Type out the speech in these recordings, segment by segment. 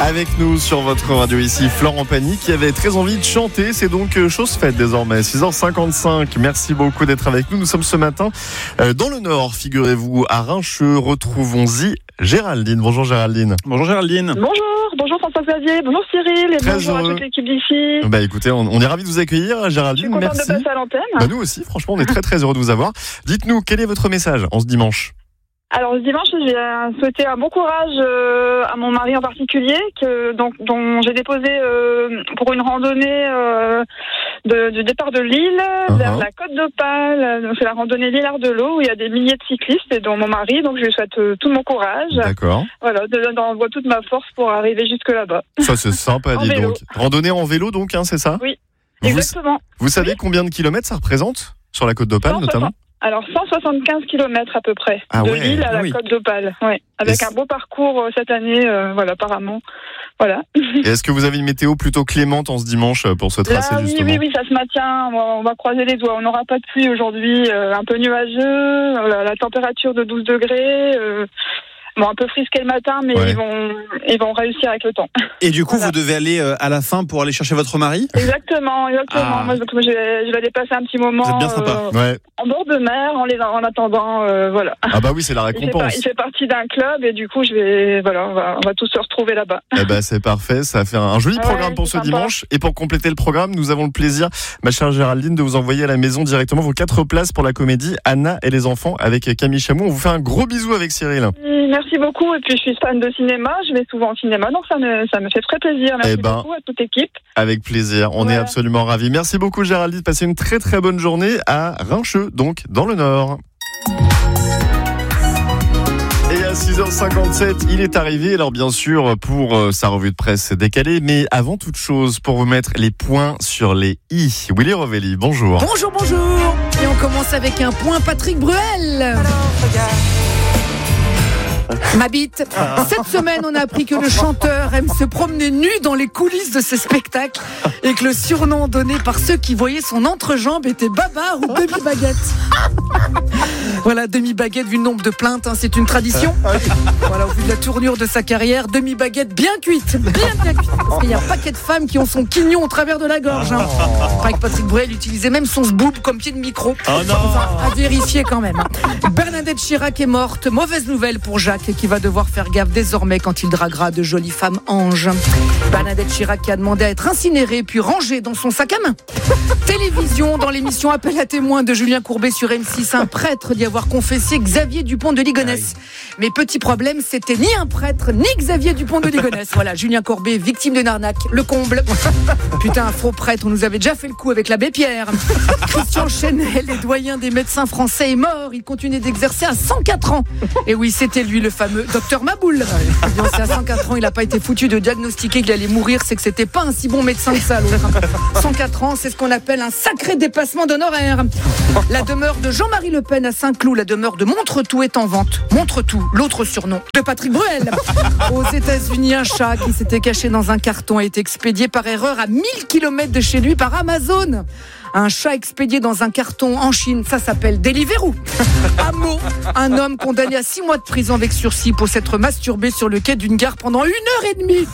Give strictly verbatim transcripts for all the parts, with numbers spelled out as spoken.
Avec nous sur votre radio ici, Florent Pagny qui avait très envie de chanter. C'est donc chose faite désormais. six heures cinquante-cinq. Merci beaucoup d'être avec nous. Nous sommes ce matin dans le Nord, figurez-vous, à Rincheux. Retrouvons-y Géraldine. Bonjour Géraldine. Bonjour Géraldine. Bonjour, bonjour François-Xavier, bonjour Cyril et Très bonjour heureux. à toute l'équipe d'ici. Bah écoutez, on, on est ravis de vous accueillir Géraldine. Je suis contente Merci. de passer à l'antenne. Bah nous aussi, franchement, on est très très heureux de vous avoir. Dites-nous, quel est votre message en ce dimanche ? Alors ce dimanche, je vais souhaiter un bon courage euh, à mon mari en particulier, que, donc, dont j'ai déposé euh, pour une randonnée euh, de, du départ de Lille uh-huh. vers la Côte d'Opale. Donc c'est la randonnée Lillard-de-l'Eau où il y a des milliers de cyclistes et dont mon mari. Donc je lui souhaite euh, tout mon courage. D'accord. Voilà, j'envoie toute ma force pour arriver jusque là-bas. Ça c'est sympa, dis donc. Randonnée en vélo donc, hein, c'est ça ? Oui, vous, exactement. Vous savez oui. combien de kilomètres ça représente sur la Côte d'Opale notamment ? Alors cent soixante-quinze kilomètres à peu près, ah de ouais, Lille à la oui. Côte d'Opale, ouais, avec un beau parcours euh, cette année, euh, voilà, apparemment, voilà. Et est-ce que vous avez une météo plutôt clémente en ce dimanche pour ce tracé Là, oui, justement ? Oui, oui, ça se maintient, on va, on va croiser les doigts, on n'aura pas de pluie aujourd'hui, euh, un peu nuageux, la, la température de douze degrés, euh, bon, un peu frisqué le matin, mais ouais. ils, vont, ils vont réussir avec le temps. Et du coup, voilà. vous devez aller euh, à la fin pour aller chercher votre mari ? Exactement, exactement. Ah. Moi, je, je, vais, je vais aller passer un petit moment vous êtes bien sympa. Euh, ouais. en bord de mer, en, les, en attendant, euh, voilà. Ah bah oui, c'est la récompense. Il fait, il fait partie d'un club et du coup, je vais, voilà, on va, on va tous se retrouver là-bas. Eh ben, c'est parfait, ça fait un joli programme ouais, pour ce sympa. dimanche. Et pour compléter le programme, nous avons le plaisir, ma chère Géraldine, de vous envoyer à la maison directement vos quatre places pour la comédie Anna et les enfants avec Camille Chamou. On vous fait un gros bisou avec Cyril. Merci beaucoup. Et puis, je suis fan de cinéma. Je vais souvent au cinéma, donc ça me, ça me fait très plaisir. Merci eh ben, beaucoup à toute l'équipe. Avec plaisir. On voilà. est absolument ravis. Merci beaucoup, Géraldine. Passez une très très bonne journée à Rincheux, donc dans le Nord. Et à six heures cinquante-sept, il est arrivé, alors bien sûr, pour euh, sa revue de presse décalée, mais avant toute chose, pour vous mettre les points sur les i. Willy Rovelli, bonjour. Bonjour, bonjour. Et on commence avec un point Patrick Bruel. Alors, regarde. Ma bite. Cette semaine, on a appris que le chanteur aime se promener nu dans les coulisses de ses spectacles et que le surnom donné par ceux qui voyaient son entrejambe était Baba ou Demi-Baguette. Voilà, Demi-Baguette, vu le nombre de plaintes, hein, c'est une tradition. Voilà, au vu de la tournure de sa carrière, Demi-Baguette bien cuite, bien bien cuite. Parce qu'il y a un paquet de femmes qui ont son quignon au travers de la gorge. Hein. Avec Patrick Bruel, utilisait même son sboob comme pied de micro. Oh non. Enfin, à vérifier quand même. Bernadette Chirac est morte. Mauvaise nouvelle pour Jacques, qui va devoir faire gaffe désormais quand il draguera de jolies femmes anges. Bernadette Chirac qui a demandé à être incinérée puis rangée dans son sac à main. Télévision, dans l'émission Appel à témoins de Julien Courbet sur M six, un prêtre d'y avoir confessé Xavier Dupont de Ligonnès. Mais petit problème, c'était ni un prêtre ni Xavier Dupont de Ligonnès. Voilà, Julien Courbet, victime d'une arnaque, le comble. Putain, un faux prêtre, on nous avait déjà fait le coup avec l'abbé Pierre. Christian Chenel, le doyen des médecins français, est mort. Il continuait d'exercer à cent quatre ans. Et oui, c'était lui le fameux docteur Maboul. C'est à cent quatre ans, il n'a pas été foutu de diagnostiquer qu'il allait mourir, c'est que c'était pas un si bon médecin que ça, l'autre. cent quatre ans, c'est ce qu'on appelle un sacré dépassement d'honoraires. La demeure de Jean-Marie Le Pen à Saint-Cloud, la demeure de Montretout est en vente. Montretout, l'autre surnom de Patrick Bruel. Aux États-Unis, un chat qui s'était caché dans un carton a été expédié par erreur à mille kilomètres de chez lui par Amazon. Un chat expédié dans un carton en Chine, ça s'appelle Deliveroo. À Meaux, un homme condamné à six mois de prison avec sursis pour s'être masturbé sur le quai d'une gare pendant une heure et demie.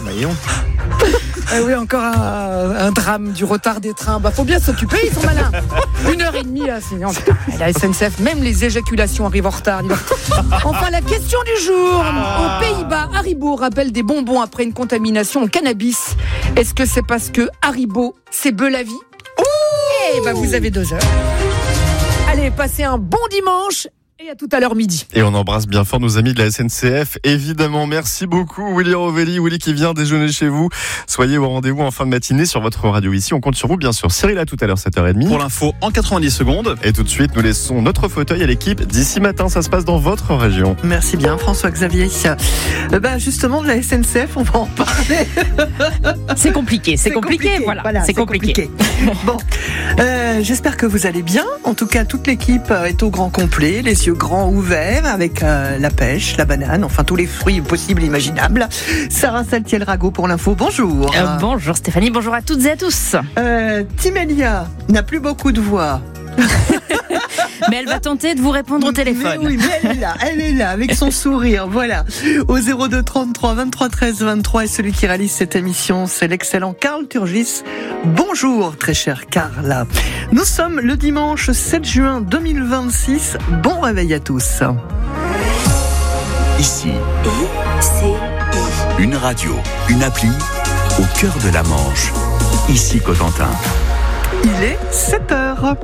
Eh oui, encore un, un drame du retard des trains. Bah, faut bien s'occuper, ils sont malins. Une heure et demie, là, c'est... la S N C F, même les éjaculations arrivent en retard. Enfin, la question du jour. Aux Pays-Bas, Haribo rappelle des bonbons après une contamination au cannabis. Est-ce que c'est parce que Haribo, c'est beu la vie ? Eh ben, vous avez deux heures. Allez, passez un bon dimanche et à tout à l'heure midi. Et on embrasse bien fort nos amis de la S N C F, évidemment. Merci beaucoup, Willy Rovelli. Willy qui vient déjeuner chez vous. Soyez au rendez-vous en fin de matinée sur votre radio ici. On compte sur vous, bien sûr. Cyril, à tout à l'heure, sept heures trente. Pour l'info, en quatre-vingt-dix secondes. Et tout de suite, nous laissons notre fauteuil à l'équipe d'ici matin. Ça se passe dans votre région. Merci bien, François-Xavier. Euh, bah, justement, de la S N C F, on va en parler. C'est compliqué, c'est, c'est compliqué, compliqué, voilà. voilà c'est, c'est compliqué. compliqué. Bon, euh, j'espère que vous allez bien. En tout cas, toute l'équipe est au grand complet, les yeux grands ouverts, avec euh, la pêche, la banane, enfin tous les fruits possibles et imaginables. Sarah Saltiel-Rago pour l'info, bonjour. Euh, bonjour Stéphanie, bonjour à toutes et à tous. Euh, Timélia n'a plus beaucoup de voix. Mais elle va tenter de vous répondre au téléphone. Mais oui, mais elle est là, elle est là, avec son sourire, voilà. Au zéro deux trente-trois vingt-trois treize vingt-trois, et celui qui réalise cette émission, c'est l'excellent Karl Turgis. Bonjour, très cher Karl. Nous sommes le dimanche sept juin deux mille vingt-six. Bon réveil à tous. Ici, I, C, I. Une radio, une appli, au cœur de la Manche. Ici Cotentin. Il est sept heures.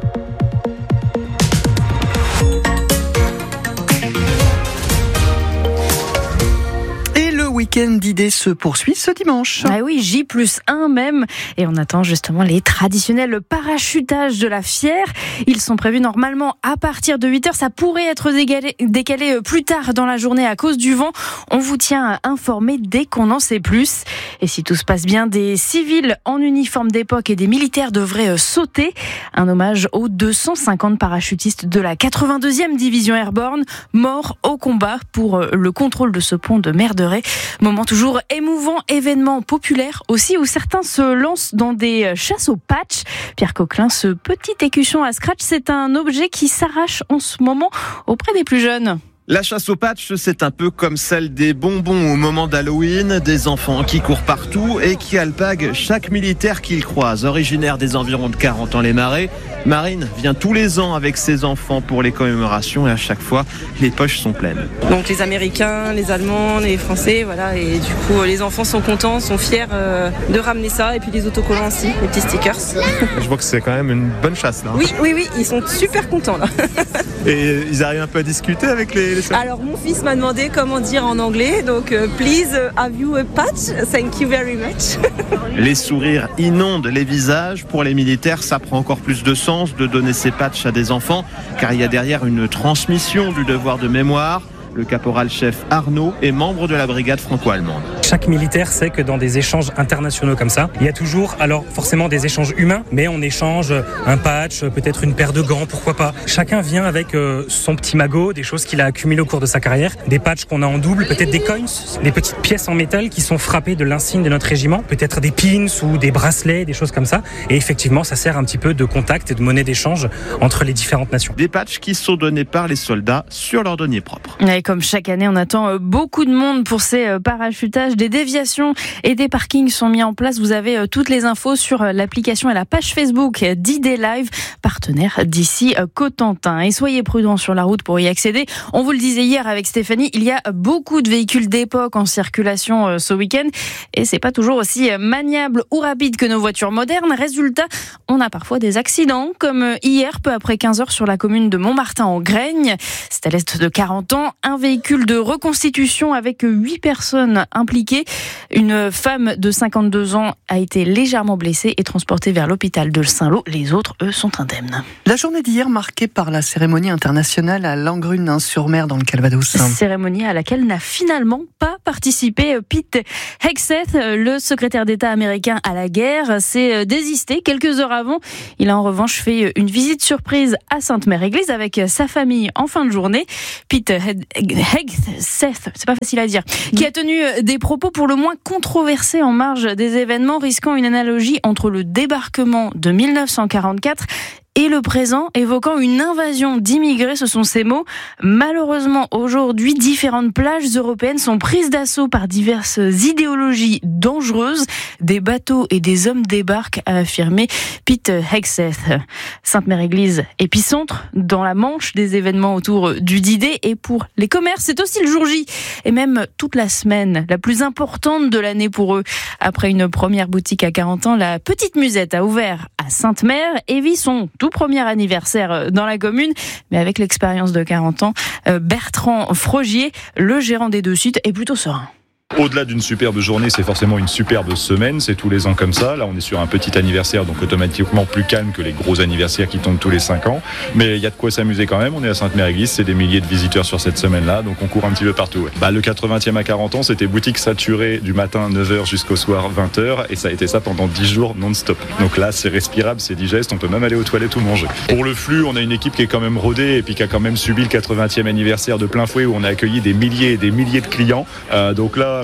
Le week-end d'idées se poursuit ce dimanche. Ah oui, J plus un même. Et on attend justement les traditionnels parachutages de la Fière. Ils sont prévus normalement à partir de huit heures. Ça pourrait être décalé, décalé plus tard dans la journée à cause du vent. On vous tient informé dès qu'on en sait plus. Et si tout se passe bien, des civils en uniforme d'époque et des militaires devraient sauter. Un hommage aux deux cent cinquante parachutistes de la quatre-vingt-deuxième division airborne, morts au combat pour le contrôle de ce pont de Merderet. Moment toujours émouvant, événement populaire aussi où certains se lancent dans des chasses au patch. Pierre Coquelin, ce petit écusson à scratch, c'est un objet qui s'arrache en ce moment auprès des plus jeunes. La chasse au patch, c'est un peu comme celle des bonbons au moment d'Halloween, des enfants qui courent partout et qui alpaguent chaque militaire qu'ils croisent. Originaire des environs de Carentan-les-Marais, Marine vient tous les ans avec ses enfants pour les commémorations et à chaque fois, les poches sont pleines. Donc les Américains, les Allemands, les Français, voilà, et du coup les enfants sont contents, sont fiers euh, de ramener ça, et puis les autocollants aussi, les petits stickers. Je vois que c'est quand même une bonne chasse là. Oui, oui, oui, ils sont super contents là. Et ils arrivent un peu à discuter avec les... les... Alors mon fils m'a demandé comment dire en anglais, donc uh, please uh, have you a patch? Thank you very much. Les sourires inondent les visages. Pour les militaires, ça prend encore plus de sens de donner ces patchs à des enfants, car il y a derrière une transmission du devoir de mémoire. Le caporal-chef Arnaud est membre de la brigade franco-allemande. Chaque militaire sait que dans des échanges internationaux comme ça, il y a toujours, alors forcément des échanges humains, mais on échange un patch, peut-être une paire de gants, pourquoi pas. Chacun vient avec euh, son petit magot, des choses qu'il a accumulées au cours de sa carrière, des patchs qu'on a en double, peut-être des coins, des petites pièces en métal qui sont frappées de l'insigne de notre régiment, peut-être des pins ou des bracelets, des choses comme ça. Et effectivement, ça sert un petit peu de contact et de monnaie d'échange entre les différentes nations. Des patchs qui sont donnés par les soldats sur leurs deniers propres. Et comme chaque année, on attend beaucoup de monde pour ces parachutages. Des déviations et des parkings sont mis en place. Vous avez toutes les infos sur l'application et la page Facebook d'Idée Live, partenaire d'ici Cotentin. Et soyez prudents sur la route pour y accéder. On vous le disait hier avec Stéphanie, il y a beaucoup de véhicules d'époque en circulation ce week-end et c'est pas toujours aussi maniable ou rapide que nos voitures modernes. Résultat, on a parfois des accidents, comme hier, peu après quinze heures sur la commune de Montmartin en Graigne. C'est à l'est de Carentan. Un véhicule de reconstitution avec huit personnes impliquées. Une femme de cinquante-deux ans a été légèrement blessée et transportée vers l'hôpital de Saint-Lô. Les autres, eux, sont indemnes. La journée d'hier marquée par la cérémonie internationale à Langrune-sur-Mer dans le Calvados. Cérémonie à laquelle n'a finalement pas participé Pete Hegseth, le secrétaire d'État américain à la guerre, s'est désisté quelques heures avant. Il a en revanche fait une visite surprise à Sainte-Mère-Église avec sa famille en fin de journée. Pete Hegseth, c'est pas facile à dire, qui a tenu des propos pour le moins controversés en marge des événements, risquant une analogie entre le débarquement de mille neuf cent quarante-quatre et le présent, évoquant une invasion d'immigrés, ce sont ces mots. Malheureusement, aujourd'hui, différentes plages européennes sont prises d'assaut par diverses idéologies dangereuses. Des bateaux et des hommes débarquent, a affirmé Pete Hegseth. Sainte-Mère-Église, épicentre dans la Manche des événements autour du D-Day, et pour les commerces, c'est aussi le jour J, et même toute la semaine, la plus importante de l'année pour eux. Après une première boutique à Carentan, la Petite Musette a ouvert à Sainte-Mère et vit son tout premier anniversaire dans la commune, mais avec l'expérience de quarante ans, Bertrand Frogier, le gérant des deux sites, est plutôt serein. Au-delà d'une superbe journée, c'est forcément une superbe semaine, c'est tous les ans comme ça. Là, on est sur un petit anniversaire, donc automatiquement plus calme que les gros anniversaires qui tombent tous les cinq ans. Mais il y a de quoi s'amuser quand même, on est à Sainte-Mère-Église, c'est des milliers de visiteurs sur cette semaine-là, donc on court un petit peu partout. Ouais. Bah, le quatre-vingtième à Carentan, c'était boutique saturée du matin neuf heures jusqu'au soir vingt heures, et ça a été ça pendant dix jours non-stop. Donc là, c'est respirable, c'est digeste, on peut même aller aux toilettes ou manger. Pour le flux, on a une équipe qui est quand même rodée, et puis qui a quand même subi le quatre-vingtième anniversaire de plein fouet, où on a accueilli des milliers et des milliers de clients. Euh, donc là,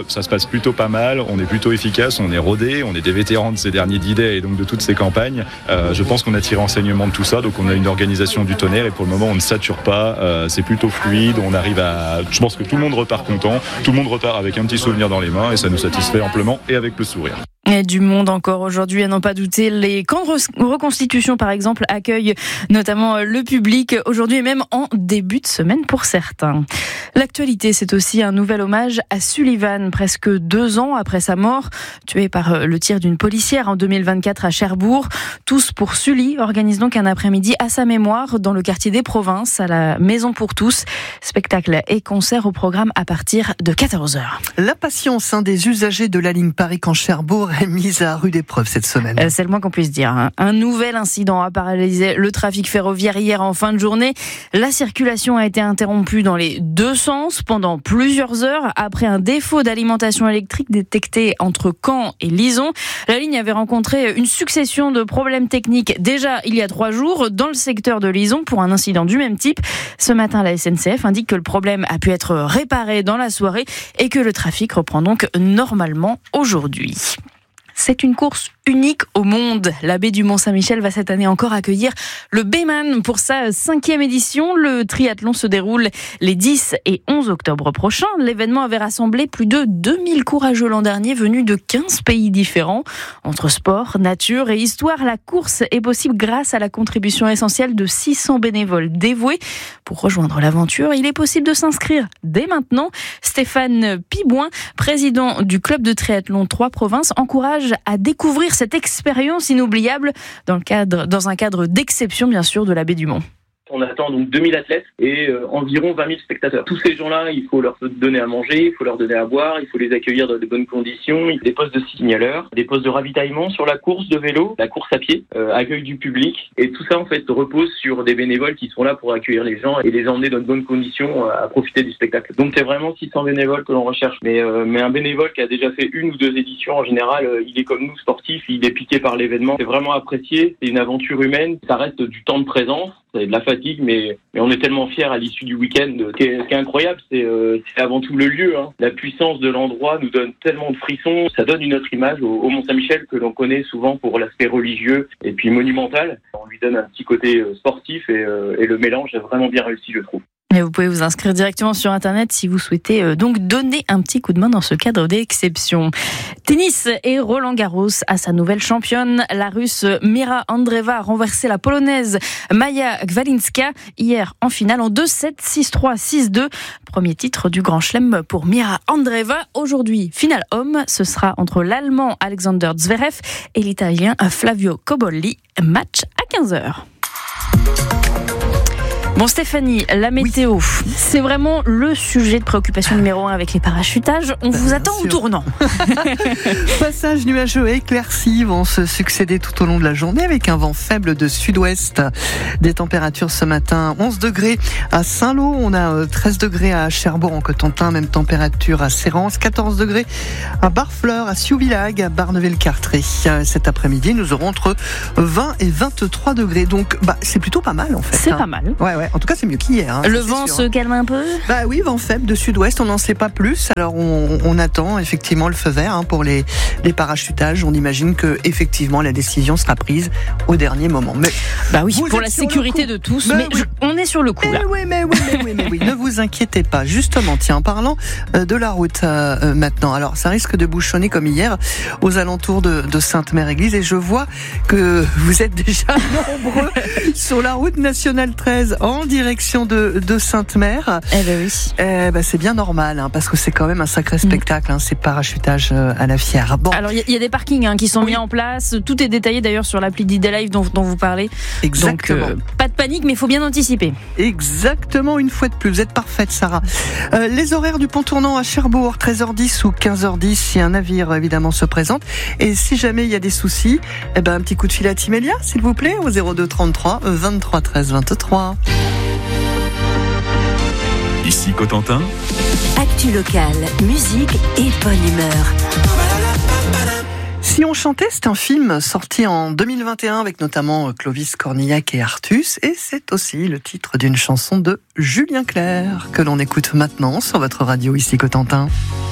ça se passe plutôt pas mal, on est plutôt efficace, on est rodé, on est des vétérans de ces derniers D-Day et donc de toutes ces campagnes. Euh, je pense qu'on a tiré enseignement de tout ça, donc on a une organisation du tonnerre et pour le moment on ne sature pas, euh, c'est plutôt fluide, on arrive à... Je pense que tout le monde repart content, tout le monde repart avec un petit souvenir dans les mains et ça nous satisfait amplement et avec le sourire. Et du monde encore aujourd'hui, à n'en pas douter. Les camps de reconstitution, par exemple, accueillent notamment le public aujourd'hui et même en début de semaine pour certains. L'actualité, c'est aussi un nouvel hommage à Sullivan, presque deux ans après sa mort, tué par le tir d'une policière en deux mille vingt-quatre à Cherbourg. Tous pour Sully organisent donc un après-midi à sa mémoire dans le quartier des Provinces, à la Maison pour tous. Spectacle et concert au programme à partir de quatorze heures. La patience hein, des usagers de la ligne Paris-Caen-Cherbourg est mise à rude épreuve cette semaine. Euh, c'est le moins qu'on puisse dire. Hein. Un nouvel incident a paralysé le trafic ferroviaire hier en fin de journée. La circulation a été interrompue dans les deux sens pendant plusieurs heures après un défaut d'alimentation électrique détecté entre Caen et Lison. La ligne avait rencontré une succession de problèmes techniques déjà il y a trois jours dans le secteur de Lison pour un incident du même type. Ce matin, la S N C F indique que le problème a pu être réparé dans la soirée et que le trafic reprend donc normalement aujourd'hui. C'est une course unique au monde. La baie du Mont-Saint-Michel va cette année encore accueillir le Bayman pour sa cinquième édition. Le triathlon se déroule les dix et onze octobre prochains. L'événement avait rassemblé plus de deux mille courageux l'an dernier venus de quinze pays différents. Entre sport, nature et histoire, la course est possible grâce à la contribution essentielle de six cents bénévoles dévoués. Pour rejoindre l'aventure, il est possible de s'inscrire dès maintenant. Stéphane Pibouin, président du club de triathlon Trois Provinces, encourage à découvrir cette expérience inoubliable dans, le cadre, dans un cadre d'exception, bien sûr, de la baie du Mont. On attend donc deux mille athlètes et euh, environ vingt mille spectateurs. Tous ces gens-là, il faut leur donner à manger, il faut leur donner à boire, il faut les accueillir dans de bonnes conditions. Il y a des postes de signaleurs, des postes de ravitaillement sur la course de vélo, la course à pied, euh, accueil du public. Et tout ça, en fait, repose sur des bénévoles qui sont là pour accueillir les gens et les emmener dans de bonnes conditions euh, à profiter du spectacle. Donc c'est vraiment six cents bénévoles que l'on recherche. Mais, euh, mais un bénévole qui a déjà fait une ou deux éditions, en général, euh, il est comme nous, sportif, il est piqué par l'événement. C'est vraiment apprécié, c'est une aventure humaine, ça reste du temps de présence. C'est de la fatigue, mais, mais on est tellement fiers à l'issue du week-end. Ce qui est, ce qui est incroyable, c'est, euh, c'est avant tout le lieu. Hein. La puissance de l'endroit nous donne tellement de frissons. Ça donne une autre image au, au Mont-Saint-Michel que l'on connaît souvent pour l'aspect religieux et puis monumental. On lui donne un petit côté sportif et, euh, et le mélange est vraiment bien réussi, je trouve. Et vous pouvez vous inscrire directement sur Internet si vous souhaitez euh, donc donner un petit coup de main dans ce cadre d'exception. Tennis et Roland Garros à sa nouvelle championne. La Russe Mira Andreeva a renversé la Polonaise Maja Gwalinska hier en finale en deux sept, six trois, six deux. Premier titre du Grand Chelem pour Mira Andreeva. Aujourd'hui, finale homme, ce sera entre l'Allemand Alexander Zverev et l'Italien Flavio Cobolli. Match à quinze heures. Bon Stéphanie, la météo, oui. C'est vraiment le sujet de préoccupation numéro un avec les parachutages. On ben vous attend sûr. Au tournant. Passages nuageux et éclaircis vont se succéder tout au long de la journée avec un vent faible de sud-ouest. Des températures ce matin, onze degrés à Saint-Lô, on a treize degrés à Cherbourg en Cotentin, même température à Sérance, quatorze degrés à Barfleur, à Siouvillage, à Barneville-Cartré. Cet après-midi, nous aurons entre vingt et vingt-trois degrés. Donc, bah, c'est plutôt pas mal en fait. C'est hein. pas mal. Ouais, ouais. En tout cas, c'est mieux qu'hier. Hein, le vent sûr, se hein. calme un peu ? Bah oui, vent faible de sud-ouest, on n'en sait pas plus. Alors, on, on attend effectivement le feu vert hein, pour les, les parachutages. On imagine que effectivement la décision sera prise au dernier moment. Mais bah oui, pour la sécurité de tous. Mais, mais oui. je, on est sur le coup. Mais là. oui, mais oui, mais oui, mais oui. Ne vous inquiétez pas. Justement, tiens, en parlant euh, de la route euh, maintenant. Alors, ça risque de bouchonner comme hier aux alentours de, de Sainte-Mère-Église. Et je vois que vous êtes déjà nombreux sur la route nationale treize en direction de, de Sainte-Mère. Eh ben oui. Eh ben c'est bien normal, hein, parce que c'est quand même un sacré spectacle, hein, ces parachutage à la Fière. Bon. Alors il y, y a des parkings hein, qui sont oui. mis en place. Tout est détaillé d'ailleurs sur l'appli d'Idée Live dont, dont vous parlez. Exactement. Donc, euh, pas de panique, mais il faut bien anticiper. Exactement, une fois de plus. Vous êtes parfaite, Sarah. Euh, les horaires du pont tournant à Cherbourg, treize heures dix ou quinze heures dix, si un navire évidemment se présente. Et si jamais il y a des soucis, eh ben un petit coup de fil à Timélia, s'il vous plaît, au zéro deux trente-trois vingt-trois treize vingt-trois. Ici Cotentin. Actu locale, musique et bonne humeur. Si on chantait, c'est un film sorti en deux mille vingt et un avec notamment Clovis Cornillac et Artus, et c'est aussi le titre d'une chanson de Julien Clerc que l'on écoute maintenant sur votre radio ici Cotentin.